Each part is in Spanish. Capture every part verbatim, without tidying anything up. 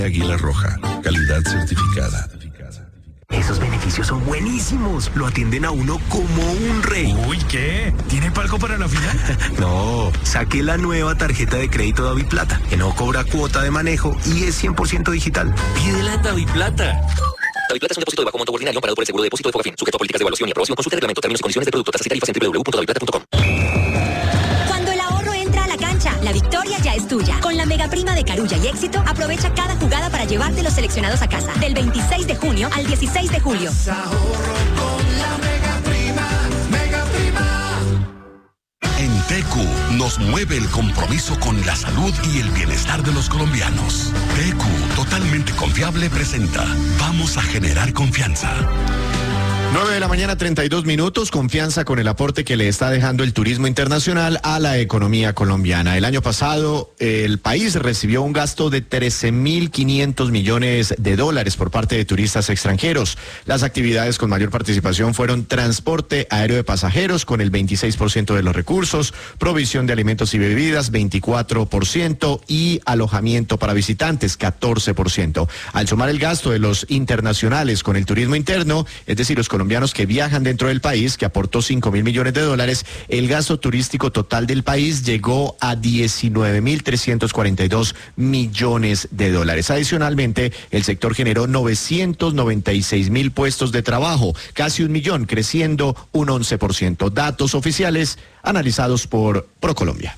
Águila Roja, calidad certificada. Esos beneficios son buenísimos. Lo atienden a uno como un rey. Uy, ¿qué? ¿Tiene palco para la final? No, saqué la nueva tarjeta de crédito Daviplata, que no cobra cuota de manejo y es cien por ciento digital. Pídela en Daviplata. Daviplata es un depósito de bajo monto ordinario amparado por el seguro de depósito de Fogafín, sujeto a políticas de evaluación y aprobación. Consulte el reglamento, términos y condiciones del producto, tasas y tarifas en doble u doble u doble u punto daviplata punto com. Cuando el ahorro entra a la cancha, la victoria ya es tuya. Con la mega prima de Carulla y Éxito, aprovecha cada jugada para llevarte los seleccionados a casa. Del veintiséis de junio al dieciséis de julio. En T Q nos mueve el compromiso con la salud y el bienestar de los colombianos. T Q, totalmente confiable, presenta Vamos a generar confianza. nueve de la mañana, treinta y dos minutos, confianza con el aporte que le está dejando el turismo internacional a la economía colombiana. El año pasado, el país recibió un gasto de trece mil quinientos millones de dólares por parte de turistas extranjeros. Las actividades con mayor participación fueron transporte aéreo de pasajeros con el veintiséis por ciento de los recursos, provisión de alimentos y bebidas veinticuatro por ciento y alojamiento para visitantes catorce por ciento. Al sumar el gasto de los internacionales con el turismo interno, es decir, los colombianos que viajan dentro del país, que aportó cinco mil millones de dólares, el gasto turístico total del país llegó a diecinueve mil trescientos cuarenta y dos millones de dólares. Adicionalmente, el sector generó novecientos noventa y seis mil puestos de trabajo, casi un millón, creciendo un once por ciento. Datos oficiales analizados por ProColombia.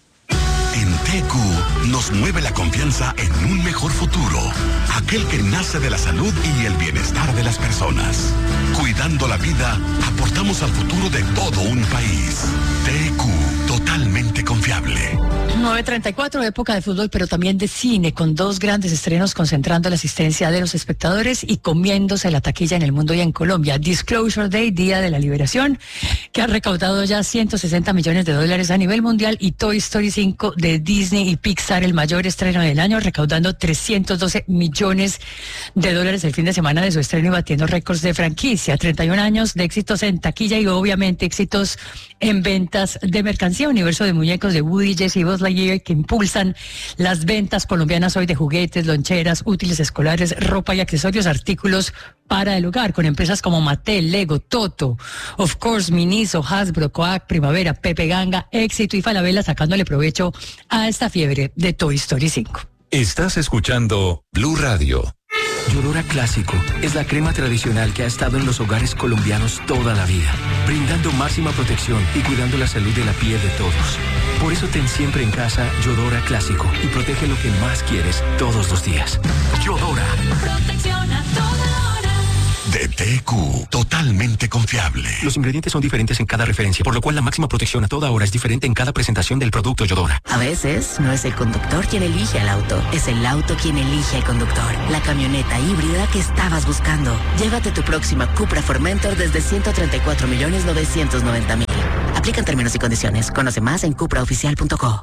En T Q nos mueve la confianza en un mejor futuro, aquel que nace de la salud y el bienestar de las personas. Cuidando la vida, aportamos al futuro de todo un país. T Q, totalmente confiable. nueve treinta y cuatro, época de fútbol, pero también de cine, con dos grandes estrenos concentrando la asistencia de los espectadores y comiéndose la taquilla en el mundo y en Colombia. Disclosure Day, Día de la Liberación, que ha recaudado ya ciento sesenta millones de dólares a nivel mundial, y Toy Story cinco de Disney y Pixar, el mayor estreno del año, recaudando trescientos doce millones de dólares el fin de semana de su estreno y batiendo récords de franquicia. treinta y un años de éxitos en taquilla y obviamente éxitos en ventas de mercancía. Universo de muñecos de Woody, Jessie y Buzz Lightyear que impulsan las ventas colombianas hoy de juguetes, loncheras, útiles escolares, ropa y accesorios, artículos para el hogar, con empresas como Mattel, Lego, Toto, Of Course, Miniso, Hasbro, Coac, Primavera, Pepe Ganga, Éxito y Falabella, sacándole provecho a esta fiebre de Toy Story cinco. Estás escuchando Blue Radio. Yodora Clásico es la crema tradicional que ha estado en los hogares colombianos toda la vida, brindando máxima protección y cuidando la salud de la piel de todos. Por eso ten siempre en casa Yodora Clásico y protege lo que más quieres todos los días. Yodora. Protección a toda hora. De T Q, totalmente confiable. Los ingredientes son diferentes en cada referencia, por lo cual la máxima protección a toda hora es diferente en cada presentación del producto Yodora. A veces no es el conductor quien elige al auto, es el auto quien elige al conductor. La camioneta híbrida que estabas buscando. Llévate tu próxima Cupra Formentor desde ciento treinta y cuatro millones novecientos noventa mil. Aplican términos y condiciones. Conoce más en cupra oficial punto co.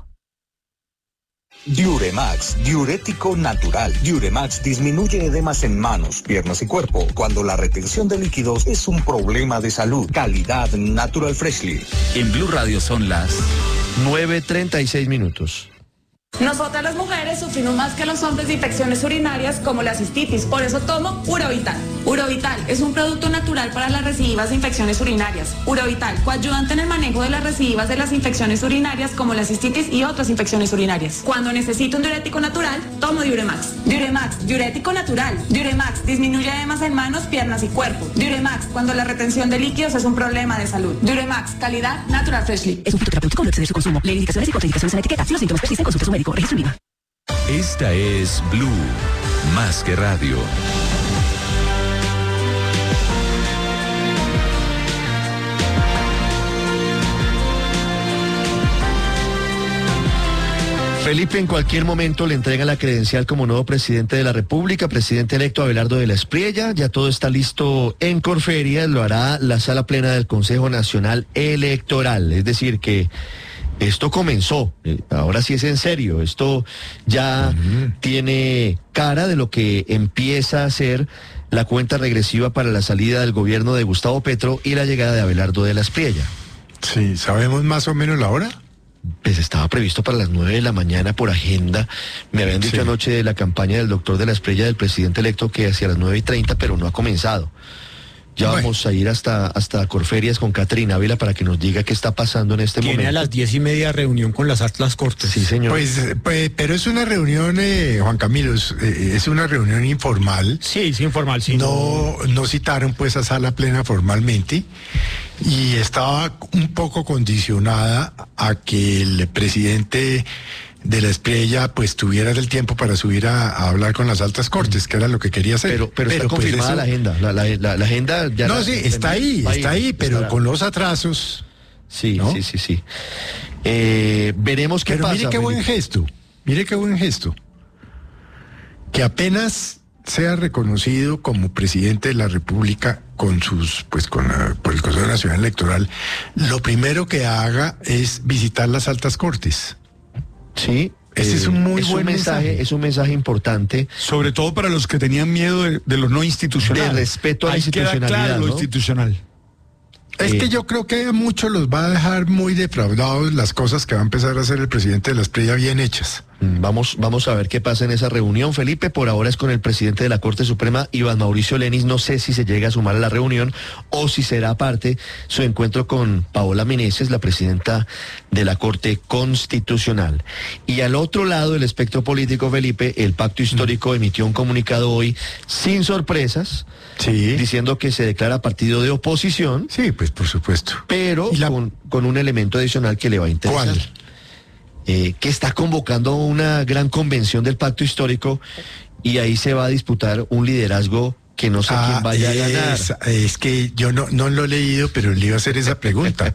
Diuremax, diurético natural. Diuremax disminuye edemas en manos, piernas y cuerpo cuando la retención de líquidos es un problema de salud. Calidad Natural Freshly. En Blue Radio son las nueve treinta y seis minutos. Nosotras las mujeres sufrimos más que los hombres de infecciones urinarias como la cistitis, por eso tomo Urovital. Urovital es un producto natural para las recidivas de infecciones urinarias. Urovital, coayudante en el manejo de las recidivas de las infecciones urinarias como la cistitis y otras infecciones urinarias. Cuando necesito un diurético natural, tomo Diuremax. Diuremax, diurético natural. Diuremax disminuye edemas en manos, piernas y cuerpo. Diuremax, cuando la retención de líquidos es un problema de salud. Diuremax, calidad Natural Freshly. Es un fitoterapéutico, no exceder su consumo. Lee indicaciones y contraindicaciones en la etiqueta. Si los síntomas persisten, consulte a su médico. Registro IVA. Esta es Blue, más que radio. Felipe en cualquier momento le entrega la credencial como nuevo presidente de la República, presidente electo Abelardo de la Espriella. Ya todo está listo en Corferias, lo hará la sala plena del Consejo Nacional Electoral. Es decir que esto comenzó, ahora sí es en serio, esto ya uh-huh. tiene cara de lo que empieza a ser la cuenta regresiva para la salida del gobierno de Gustavo Petro y la llegada de Abelardo de la Espriella. Sí, ¿sabemos más o menos la hora? pues estaba previsto para las nueve de la mañana por agenda. Me habían dicho Sí. anoche de la campaña del doctor de la Espriella, del presidente electo, que hacia las nueve y treinta, pero no ha comenzado. Ya Bueno. vamos a ir hasta, hasta Corferias con Caterina Ávila para que nos diga qué está pasando en este Tiene momento. a las diez y media reunión con las Atlas Cortes. Sí, señor. Pues, eh, pues, pero es una reunión, eh, Juan Camilo, es, eh, es una reunión informal. Sí, sí, informal, sí. No, no citaron pues a sala plena formalmente y estaba un poco condicionada a que el presidente de la Espriella pues tuviera el tiempo para subir a, a hablar con las altas cortes, que era lo que quería hacer. Pero, pero, está pues, confirmada eso- la agenda. La, la, la- la agenda ya. No, la- sí, está ahí, va a ir, está ahí, pero estará. con los atrasos. Sí, ¿no? sí, sí, sí. Eh, veremos qué Pero pasa. mire qué buen Felipe. gesto, mire qué buen gesto. Que apenas sea reconocido como presidente de la República con sus, pues con la- por el Consejo Nacional Electoral, lo primero que haga es visitar las altas cortes. Sí. Ese es un muy es buen un mensaje, mensaje. es un mensaje importante. Sobre todo para los que tenían miedo de, de lo no institucional. De respeto a la Ahí queda institucionalidad, claro lo ¿no? institucional. Es Eh, que yo creo que a muchos los va a dejar muy defraudados las cosas que va a empezar a hacer el presidente de la Espriella bien hechas. Mm, Vamos, vamos a ver qué pasa en esa reunión, Felipe. Por ahora es con el presidente de la Corte Suprema, Iván Mauricio Lenis. No sé si se llega a sumar a la reunión o si será aparte su encuentro con Paola Meneses, la presidenta de la Corte Constitucional. Y al otro lado del espectro político, Felipe, el Pacto Histórico emitió un comunicado hoy sin sorpresas, Sí. diciendo que se declara partido de oposición, Sí, pues por supuesto. pero ¿Y la- con, con un elemento adicional que le va a interesar. ¿Cuál? Eh, que está convocando una gran convención del Pacto Histórico y ahí se va a disputar un liderazgo que no sé Ah, quién vaya a ganar. es, es que yo no, no lo he leído, pero le iba a hacer esa pregunta.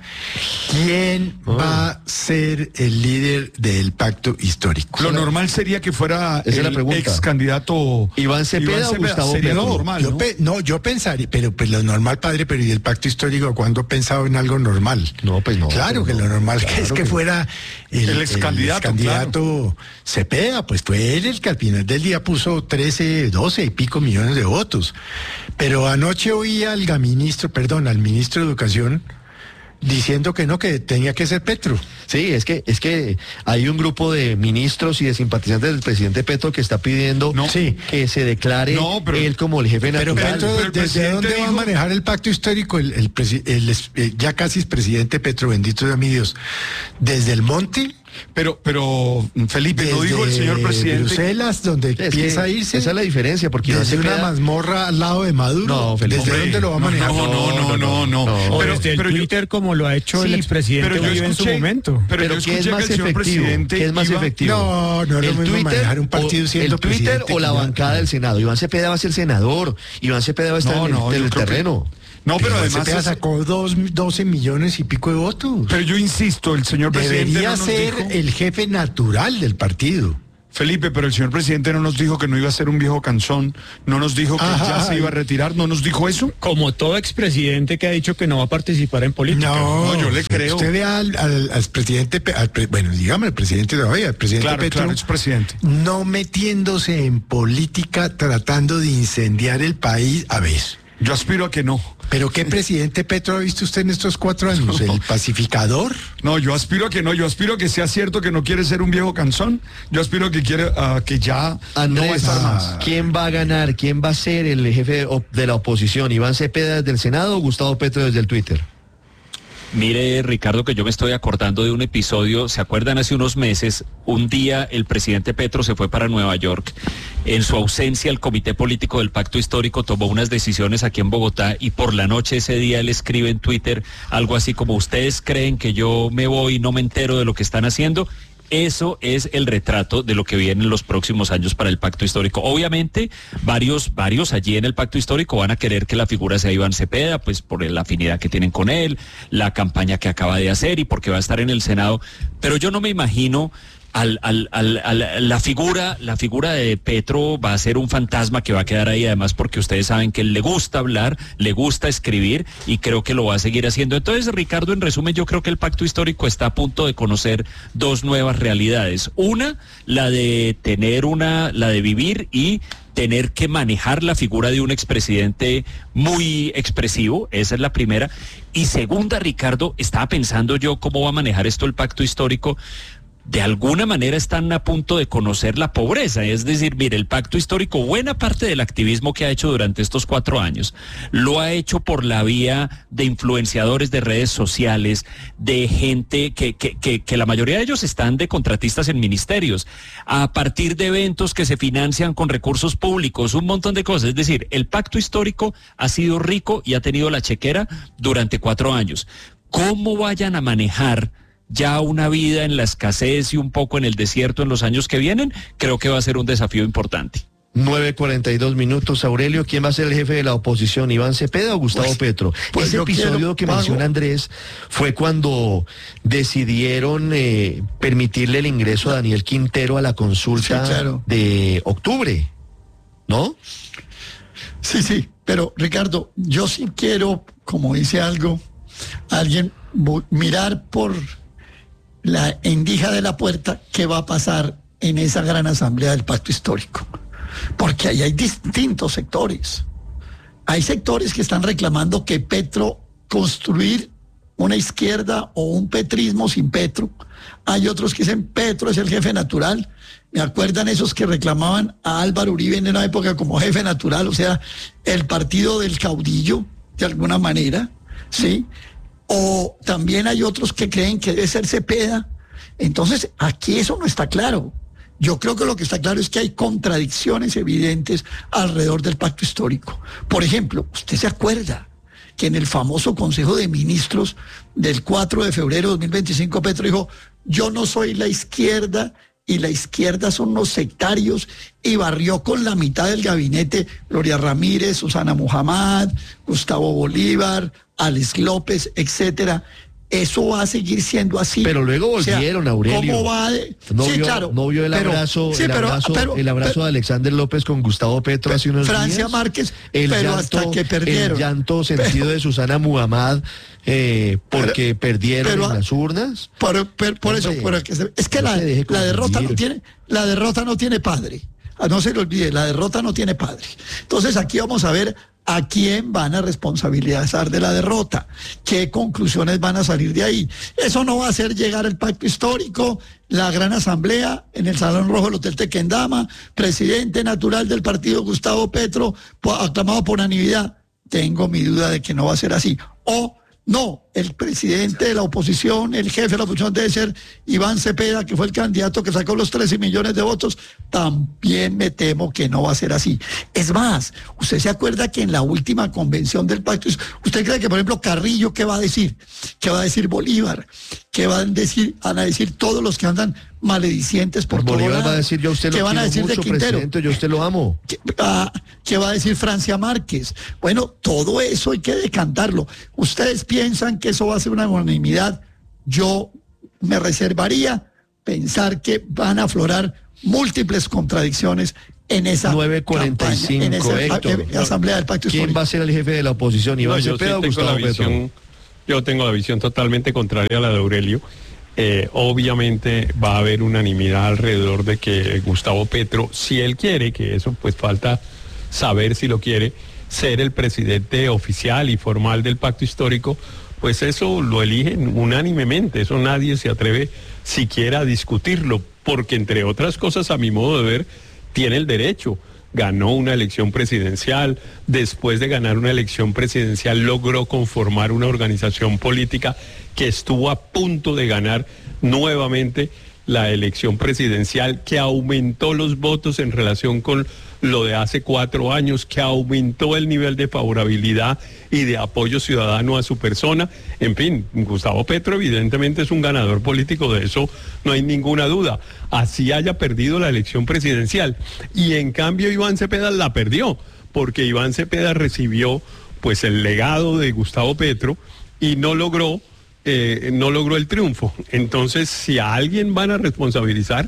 ¿Quién Oh. va a ser el líder del pacto histórico? Lo normal sería que fuera Esa es la el pregunta. ex candidato Iván Cepeda o Gustavo Sería lo Petro. normal, Yo ¿no? pe- no, yo pensaría, pero pues lo normal, padre, pero ¿y el pacto histórico cuándo ha pensado en algo normal? No, pues no. Claro que pues lo no, normal que claro es que que- fuera el, El excandidato, excandidato Cepeda, pues fue él el que al final del día puso trece, doce y pico millones de votos. Pero anoche oí al ministro, perdón, al ministro de Educación diciendo que no, que tenía que ser Petro. Sí, es que, es que hay un grupo de ministros y de simpatizantes del presidente Petro que está pidiendo No. Sí. que se declare No, pero- él como el jefe Pero natural. Petro, pero el ¿desde presidente dónde va a dijo- manejar el pacto histórico el, el presi- el es- eh, ya casi es presidente Petro, bendito sea mi Dios? ¿Desde el monte? Pero, pero Felipe, no dijo el señor Desde presidente. Bruselas, donde Es que empieza a irse. esa es la diferencia, porque Iván desde una Cepeda- mazmorra al lado de Maduro. No, Felipe. ¿Desde Hombre, dónde lo va a no, manejar? No, no, no, no, no. no. O Pero, desde el pero yo- Twitter, como lo ha hecho el Sí, expresidente pero yo Uribe en su escuché- momento. Pero, Pero yo ¿qué escuché es que más el señor efectivo? presidente ¿Qué es más iba- efectivo? No, no es lo ¿El mismo Twitter manejar un partido o siendo el Twitter presidente o la que- bancada del Senado? Iván Cepeda va a ser senador. Iván Cepeda va a estar No, en el, no, en yo el creo que- terreno. No, pero Iván además. Cepeda es- sacó dos, doce millones y pico de votos. Pero yo insisto, el señor presidente Debería no nos ser dijo. el jefe natural del partido. Felipe, pero el señor presidente no nos dijo que no iba a ser un viejo canzón, no nos dijo que Ajá. ya se iba a retirar, no nos dijo eso. Como todo expresidente que ha dicho que no va a participar en política. No, No, yo le creo. Usted ve al, al, al presidente, Pe- al pre- bueno, dígame al presidente todavía, al presidente Claro, Petro, claro, expresidente. no metiéndose en política, tratando de incendiar el país. A ver, Yo aspiro a que no. ¿pero qué presidente Petro ha visto usted en estos cuatro años? ¿El pacificador? No, yo aspiro a que no, yo aspiro a que sea cierto que no quiere ser un viejo canzón, yo aspiro a que quiere a que ya no va a Andrés, estar más. ¿quién va a ganar? ¿Quién va a ser el jefe de, op- de la oposición? ¿Iván Cepeda desde el Senado o Gustavo Petro desde el Twitter? Mire, Ricardo, que yo me estoy acordando de un episodio, ¿se acuerdan? Hace unos meses, un día el presidente Petro se fue para Nueva York. En su ausencia, el Comité Político del Pacto Histórico tomó unas decisiones aquí en Bogotá y por la noche ese día él escribe en Twitter algo así como: ¿ustedes creen que yo me voy y no me entero de lo que están haciendo? Eso es el retrato de lo que viene en los próximos años para el Pacto Histórico. Obviamente, varios, varios allí en el Pacto Histórico van a querer que la figura sea Iván Cepeda, pues por la afinidad que tienen con él, la campaña que acaba de hacer y porque va a estar en el Senado. Pero yo no me imagino al, al, al, al- la figura, la figura de Petro va a ser un fantasma que va a quedar ahí, además porque ustedes saben que le gusta hablar, le gusta escribir y creo que lo va a seguir haciendo. Entonces, Ricardo, en resumen, yo creo que el Pacto Histórico está a punto de conocer dos nuevas realidades. Una, la de tener una, la de vivir y tener que manejar la figura de un expresidente muy expresivo, esa es la primera. Y segunda, Ricardo, estaba pensando yo cómo va a manejar esto el pacto histórico. De alguna manera están a punto de conocer la pobreza, es decir, mire, el pacto histórico, buena parte del activismo que ha hecho durante estos cuatro años, lo ha hecho por la vía de influenciadores de redes sociales, de gente que, que, que, que la mayoría de ellos están de contratistas en ministerios, a partir de eventos que se financian con recursos públicos, un montón de cosas. Es decir, el pacto histórico ha sido rico y ha tenido la chequera durante cuatro años. ¿Cómo vayan a manejar ya una vida en la escasez y un poco en el desierto en los años que vienen? Creo que va a ser un desafío importante. nueve cuarenta y dos minutos, Aurelio. ¿Quién va a ser el jefe de la oposición, Iván Cepeda o Gustavo pues, Petro? Pues Ese episodio quiero, que Pago. menciona Andrés fue cuando decidieron eh, permitirle el ingreso a Daniel Quintero a la consulta sí, claro. de octubre, ¿no? Sí, sí, pero Ricardo, yo sí quiero, como dice algo, alguien mirar por la endija de la puerta qué va a pasar en esa gran asamblea del pacto histórico, porque ahí hay distintos sectores. Hay sectores que están reclamando que Petro construir una izquierda o un petrismo sin Petro. Hay otros que dicen Petro es el jefe natural. ¿Me acuerdan esos que reclamaban a Álvaro Uribe en una época como jefe natural? O sea, el partido del caudillo, de alguna manera, ¿sí? O también hay otros que creen que debe ser Cepeda. Entonces, aquí eso no está claro. Yo creo que lo que está claro es que hay contradicciones evidentes alrededor del pacto histórico. Por ejemplo, ¿usted se acuerda que en el famoso Consejo de Ministros del cuatro de febrero de dos mil veinticinco Petro dijo, yo no soy la izquierda y la izquierda son los sectarios, y barrió con la mitad del gabinete Gloria Ramírez, Susana Muhammad, Gustavo Bolívar, Alex López, etcétera? Eso va a seguir siendo así. Pero luego volvieron, o sea, Aurelio. ¿Cómo va de... No, sí, vio, claro, no vio el pero, abrazo, sí, el pero, abrazo, pero, el abrazo pero, de Alexander López con Gustavo Petro hace unos Francia días. Márquez, el pero llanto, hasta que perdieron. El llanto sentido de Susana Muhammad eh, porque pero, perdieron pero, en las urnas. Por, por, por eso, por el que se, es que no la, la derrota no tiene, la derrota no tiene padre. No se lo olvide, la derrota no tiene padre. Entonces aquí vamos a ver a quién van a responsabilizar de la derrota, qué conclusiones van a salir de ahí. Eso no va a hacer llegar el pacto histórico, la gran asamblea en el Salón Rojo del Hotel Tequendama, presidente natural del partido Gustavo Petro, aclamado por unanimidad. Tengo mi duda de que no va a ser así. O no, el presidente de la oposición, el jefe de la oposición debe ser Iván Cepeda, que fue el candidato que sacó los trece millones de votos. También me temo que no va a ser así. Es más, usted se acuerda que en la última convención del pacto, ¿usted cree que, por ejemplo, Carrillo qué va a decir? ¿Qué va a decir Bolívar? ¿Qué van a decir? Van a decir todos los que andan maledicientes por todo Bolívar lado. va a decir, yo usted lo ¿Qué van a decir mucho, de Quintero? Presidente, yo usted lo amo. ¿Qué, ah, ¿Qué va a decir Francia Márquez? Bueno, todo eso hay que decantarlo. ¿Ustedes piensan que eso va a ser una unanimidad? Yo me reservaría pensar que van a aflorar múltiples contradicciones en esa nueve cuarenta y cinco, campaña, en esa Héctor, a, a, asamblea del pacto ¿quién histórico? va a ser el jefe de la oposición? ¿Iván no, Cepeda sí o Gustavo Petro? Visión, yo tengo la visión totalmente contraria a la de Aurelio. Eh, obviamente va a haber unanimidad alrededor de que Gustavo Petro, si él quiere, que eso pues falta saber si lo quiere, ser el presidente oficial y formal del pacto histórico, pues eso lo eligen unánimemente, eso nadie se atreve siquiera a discutirlo, porque entre otras cosas, a mi modo de ver, tiene el derecho. Ganó una elección presidencial, después de ganar una elección presidencial logró conformar una organización política que estuvo a punto de ganar nuevamente la elección presidencial, que aumentó los votos en relación con lo de hace cuatro años, que aumentó el nivel de favorabilidad y de apoyo ciudadano a su persona. En fin, Gustavo Petro evidentemente es un ganador político, de eso no hay ninguna duda, así haya perdido la elección presidencial. Y en cambio Iván Cepeda la perdió, porque Iván Cepeda recibió pues el legado de Gustavo Petro y no logró Eh, no logró el triunfo. Entonces, si a alguien van a responsabilizar,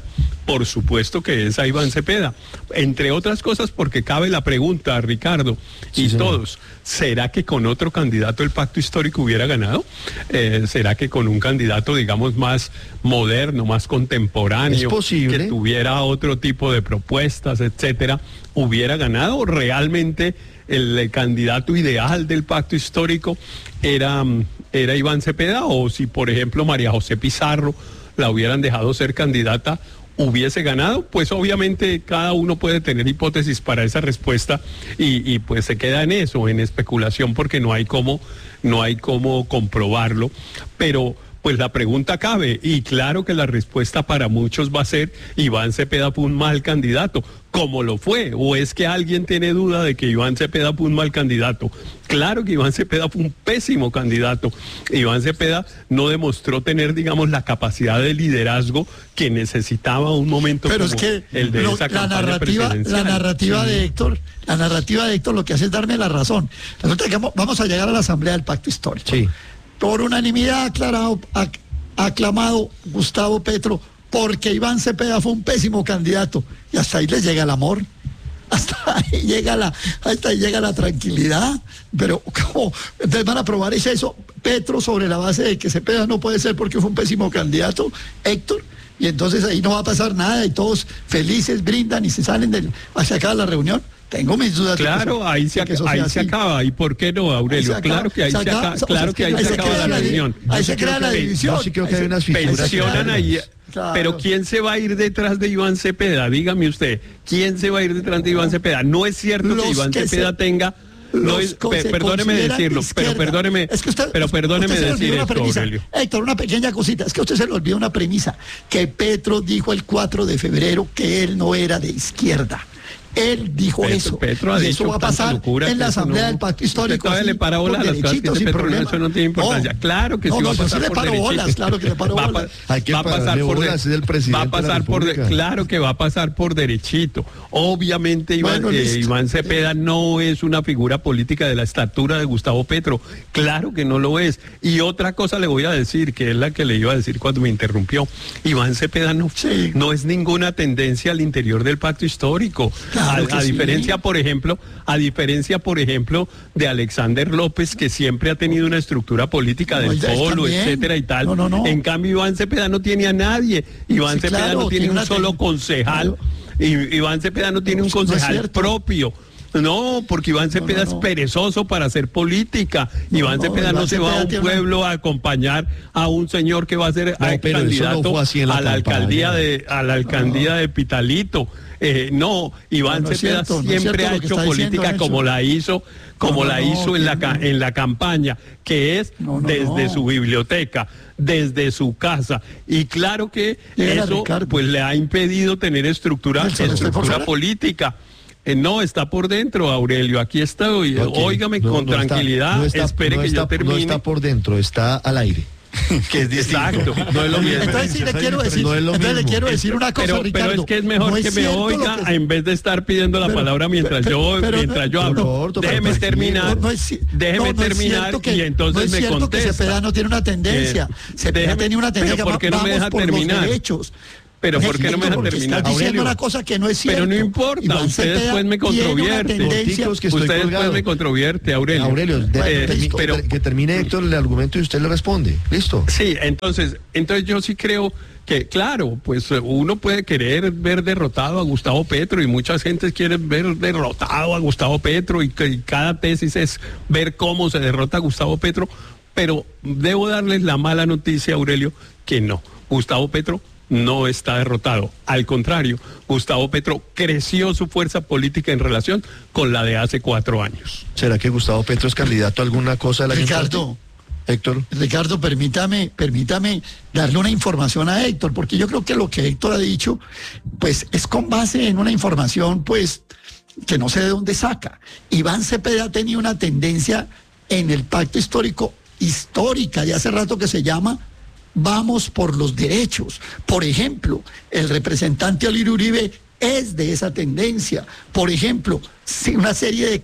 Por supuesto que es a Iván Cepeda, entre otras cosas porque cabe la pregunta, Ricardo, y sí, todos, ¿será que con otro candidato el pacto histórico hubiera ganado? Eh, ¿Será que con un candidato, digamos, más moderno, más contemporáneo, ¿es posible? Que tuviera otro tipo de propuestas, etcétera, hubiera ganado? ¿Realmente el, el candidato ideal del pacto histórico era, era Iván Cepeda? O si, por ejemplo, María José Pizarro la hubieran dejado ser candidata, hubiese ganado. Pues obviamente cada uno puede tener hipótesis para esa respuesta y, y pues se queda en eso, en especulación, porque no hay cómo, no hay cómo comprobarlo, pero pues la pregunta cabe, y claro que la respuesta para muchos va a ser: Iván Cepeda fue un mal candidato, como lo fue, o es que alguien tiene duda de que Iván Cepeda fue un mal candidato. Claro que Iván Cepeda fue un pésimo candidato. Iván Cepeda no demostró tener, digamos, la capacidad de liderazgo que necesitaba un momento Pero como es que el de lo, esa la campaña narrativa, presidencial. la narrativa Sí. de Héctor, la narrativa de Héctor lo que hace es darme la razón. Resulta que vamos a llegar a la Asamblea del Pacto Histórico. Sí. Por unanimidad aclarado, ac- aclamado Gustavo Petro, porque Iván Cepeda fue un pésimo candidato. Y hasta ahí les llega el amor. Hasta ahí llega la, hasta ahí llega la tranquilidad. Pero ¿cómo? Entonces van a aprobar eso, Petro, sobre la base de que Cepeda no puede ser porque fue un pésimo candidato, Héctor. Y entonces ahí no va a pasar nada y todos felices brindan y se salen del, se acaba la reunión. Tengo mis dudas. Claro, eso, ahí se, ac ahí se acaba. ¿Y por qué no, Aurelio? Ahí se claro acaba, que ahí se, se acaba, acaba, o sea, claro es que que ahí se acaba la reunión. Ahí se crea la división. Yo sí creo que hay unas fisuras. Pensionan ahí. Claro. Pero ¿quién se va a ir detrás de Iván Cepeda? Dígame usted, ¿quién se va a ir detrás de Iván Cepeda? No es cierto Los que Iván que Cepeda se, tenga... No es, pe, perdóneme decirlo, pero perdóneme, es que usted, pero perdóneme usted decir esto, premisa. Aurelio. Héctor, una pequeña cosita, es que a usted se le olvidó una premisa, que Petro dijo el cuatro de febrero que él no era de izquierda. Él dijo Petro, eso. Petro ha y dicho eso va a pasar locura en la Asamblea no, del Pacto Histórico. Usted le para bolas a las cosas que dice Petro, no, eso no tiene importancia. No, claro que no, sí no, va a pasar sí le por paro derechito. bolas, claro que le paro va, bolas. Hay que va a pasar por bolas, es el presidente va a pasar de por la de, claro que va a pasar por derechito. Obviamente Iván, Bueno, eh, Iván Cepeda no es una figura política de la estatura de Gustavo Petro. Claro que no lo es. Y otra cosa le voy a decir, que es la que le iba a decir cuando me interrumpió. Iván Cepeda no, sí. no es ninguna tendencia al interior del pacto histórico. Claro a a sí. diferencia, por ejemplo, a diferencia, por ejemplo, de Alexander López, que siempre ha tenido una estructura política del no, polo, etcétera y tal. No, no, no. En cambio, Iván Cepeda no tiene a nadie. Iván sí, Cepeda claro, no tiene, tiene un solo ten... concejal. Claro. Y Iván Cepeda no tiene un concejal no propio. No, porque Iván Cepeda no, no, no. es perezoso para hacer política. No, Iván no, Cepeda Iván no se Cepeda va a un pueblo una... a acompañar a un señor que va a ser no, candidato no a la, la alcaldía de a la alcaldía de Pitalito. Eh, no, Iván no, no Cepeda cierto, siempre no ha hecho política diciendo, como la hizo, como no, no, la hizo no, en la no. en la campaña, que es no, no, desde no. su biblioteca, desde su casa. Y claro que Llega eso Ricardo. pues le ha impedido tener estructura, Nelson, estructura política. Eh, no, está por dentro, Aurelio, aquí estoy. Okay. Óigame no, con no tranquilidad, está, no está, espere no que está, yo termine. No está por dentro, está al aire. Que es Exacto, no es lo mismo. Entonces sí le quiero decir, no es lo entonces mismo. le quiero decir una cosa, pero, Ricardo. pero es que es mejor no que es me oiga que... en vez de estar pidiendo la pero, palabra mientras pero, yo pero, mientras yo hablo. Corto, déjeme pero, terminar, no, no es, déjeme no, no terminar que, y entonces no es me cierto contesta. Que Cepeda no tiene una tendencia. Eh, Cepeda tiene una tendencia. ¿Por qué no me deja por terminar? Los derechos. Pero ¿por qué no me deja terminar? Estás diciendo una cosa que no es cierto. Pero no importa, Iván usted Cepeda después me controvierte. Que usted después me controvierte, Aurelio. Aurelio, de, eh, termi pero, que termine Héctor el argumento y usted le responde. ¿Listo? Sí, entonces, entonces yo sí creo que, claro, pues uno puede querer ver derrotado a Gustavo Petro y muchas gentes quieren ver derrotado a Gustavo Petro y, y cada tesis es ver cómo se derrota a Gustavo Petro, pero debo darles la mala noticia, Aurelio, que no. Gustavo Petro no está derrotado. Al contrario, Gustavo Petro creció su fuerza política en relación con la de hace cuatro años. ¿Será que Gustavo Petro es candidato a alguna cosa de la Ricardo, Héctor. Ricardo, permítame, permítame darle una información a Héctor, porque yo creo que lo que Héctor ha dicho, pues es con base en una información, pues, que no sé de dónde saca. Iván Cepeda tenía una tendencia en el pacto histórico, histórica, de hace rato que se llama Vamos por los derechos. Por ejemplo, el representante Olirio Uribe es de esa tendencia. Por ejemplo, una serie de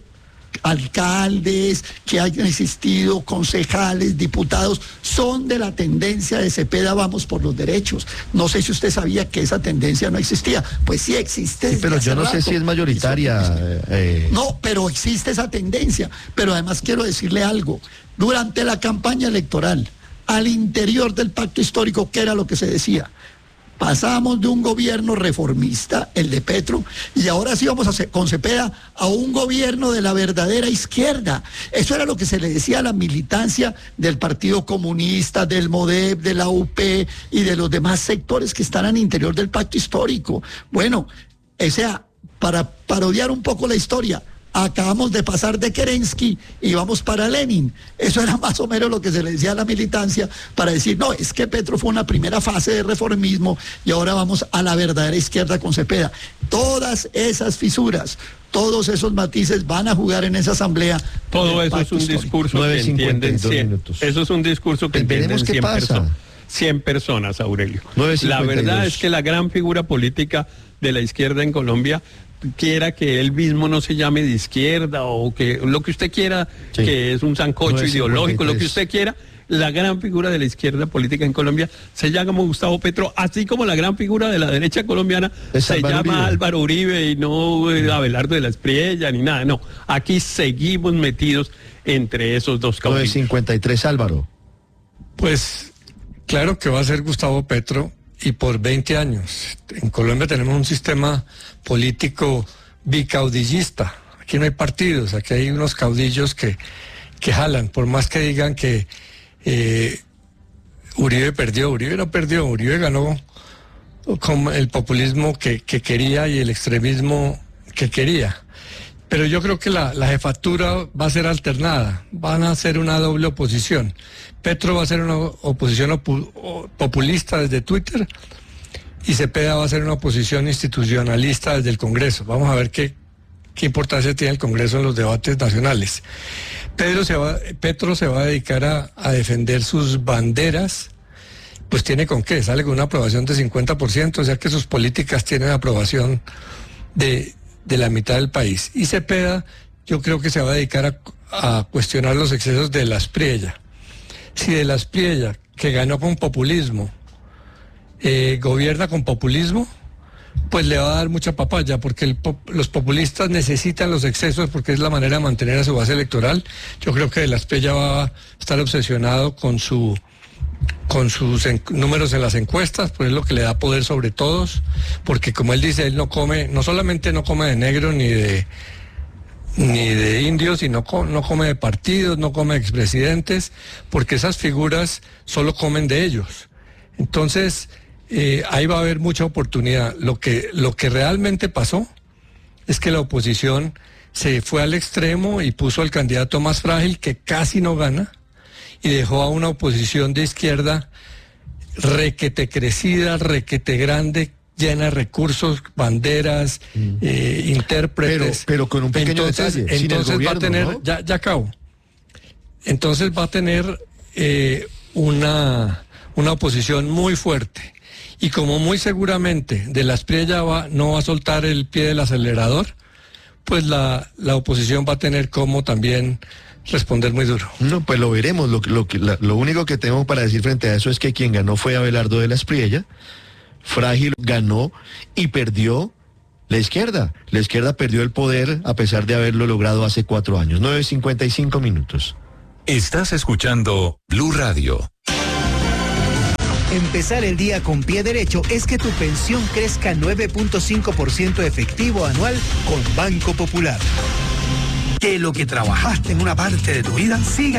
alcaldes, que hayan existido concejales, diputados, son de la tendencia de Cepeda, vamos por los derechos. No sé si usted sabía que esa tendencia no existía. Pues sí existe. Sí, pero yo no rato. sé si es mayoritaria. Eh... No, pero existe esa tendencia. Pero además quiero decirle algo. Durante la campaña electoral, al interior del pacto histórico, ¿qué era lo que se decía? Pasamos de un gobierno reformista, el de Petro, y ahora sí vamos a hacer, con Cepeda, a un gobierno de la verdadera izquierda. Eso era lo que se le decía a la militancia del Partido Comunista, del MODEP, de la U P y de los demás sectores que están al interior del pacto histórico. Bueno, o sea, para parodiar un poco la historia, acabamos de pasar de Kerensky y vamos para Lenin. Eso era más o menos lo que se le decía a la militancia para decir, no, es que Petro fue una primera fase de reformismo y ahora vamos a la verdadera izquierda con Cepeda. Todas esas fisuras, todos esos matices van a jugar en esa asamblea. Todo eso es un histórico. discurso que entienden cien. Eso es un discurso que entienden cien personas. cien personas, Aurelio. La verdad es que la gran figura política de la izquierda en Colombia quiera que él mismo no se llame de izquierda o que lo que usted quiera, sí. que es un sancocho ideológico, lo que usted quiera, la gran figura de la izquierda política en Colombia se llama Gustavo Petro, así como la gran figura de la derecha colombiana es se Álvaro llama Uribe. Álvaro Uribe y no eh, Abelardo de la Espriella ni nada, no, aquí seguimos metidos entre esos dos caudillos. nueve cincuenta y tres Álvaro. Pues claro que va a ser Gustavo Petro. Y por veinte años. En Colombia tenemos un sistema político bicaudillista. Aquí no hay partidos, aquí hay unos caudillos que, que jalan, por más que digan que eh, Uribe perdió. Uribe no perdió, Uribe ganó con el populismo que, que quería y el extremismo que quería. Pero yo creo que la, la jefatura va a ser alternada, van a ser una doble oposición. Petro va a ser una oposición opu populista desde Twitter y Cepeda va a ser una oposición institucionalista desde el Congreso. Vamos a ver qué, qué importancia tiene el Congreso en los debates nacionales. Pedro se va, Petro se va a dedicar a, a defender sus banderas, pues tiene con qué, sale con una aprobación de cincuenta por ciento, o sea que sus políticas tienen aprobación de... de la mitad del país. Y Cepeda, yo creo que se va a dedicar a, a cuestionar los excesos de la Espriella. Si de la Espriella, que ganó con populismo, eh, gobierna con populismo, pues le va a dar mucha papaya, porque el, los populistas necesitan los excesos porque es la manera de mantener a su base electoral. Yo creo que de la Espriella va a estar obsesionado con su con sus en, números en las encuestas, pues es lo que le da poder sobre todos, porque como él dice, él no come, no solamente no come de negro ni de ni de indios, sino no come de partidos, no come de expresidentes, porque esas figuras solo comen de ellos. Entonces, eh, ahí va a haber mucha oportunidad. Lo que, lo que realmente pasó es que la oposición se fue al extremo y puso al candidato más frágil, que casi no gana, y dejó a una oposición de izquierda requete crecida, requete grande, llena de recursos, banderas, mm. eh, intérpretes. Pero, pero con un pequeño entonces, detalle, entonces sin el gobierno, va a tener, ¿no? ya, ya acabo. Entonces va a tener eh, una, una oposición muy fuerte. Y como muy seguramente de la Espriella va, no va a soltar el pie del acelerador, pues la, la oposición va a tener como también responder muy duro. No, pues lo veremos. Lo, lo, lo, lo único que tengo para decir frente a eso es que quien ganó fue Abelardo de la Espriella. Frágil ganó y perdió la izquierda. La izquierda perdió el poder a pesar de haberlo logrado hace cuatro años. nueve cincuenta y cinco minutos. Estás escuchando Blue Radio. Empezar el día con pie derecho es que tu pensión crezca nueve punto cinco por ciento efectivo anual con Banco Popular. Que lo que trabajaste en una parte de tu vida siga